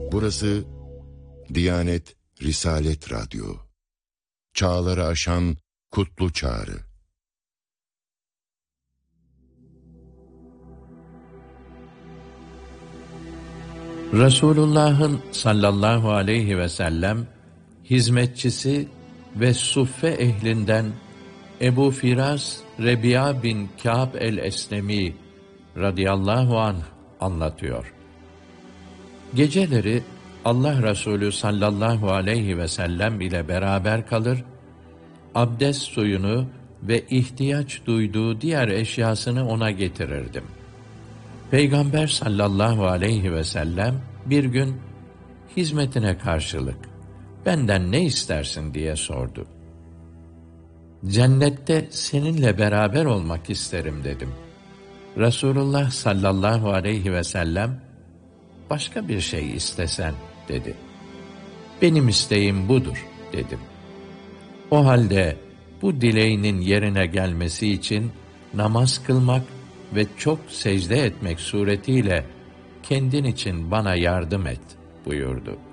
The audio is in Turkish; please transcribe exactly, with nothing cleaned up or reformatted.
Burası Diyanet Risalet Radyo. Çağları aşan kutlu çağrı. Resulullah'ın sallallahu aleyhi ve sellem hizmetçisi ve suffe ehlinden Ebu Firas Rebi'a bin Kâb el-Eslemi radıyallahu anh anlatıyor. Geceleri Allah Resulü sallallahu aleyhi ve sellem ile beraber kalır, abdest suyunu ve ihtiyaç duyduğu diğer eşyasını ona getirirdim. Peygamber sallallahu aleyhi ve sellem bir gün hizmetine karşılık benden ne istersin diye sordu. Cennette seninle beraber olmak isterim dedim. Resulullah sallallahu aleyhi ve sellem başka bir şey istesen dedi. Benim isteğim budur dedim. O halde bu dileğinin yerine gelmesi için namaz kılmak ve çok secde etmek suretiyle kendin için bana yardım et buyurdu.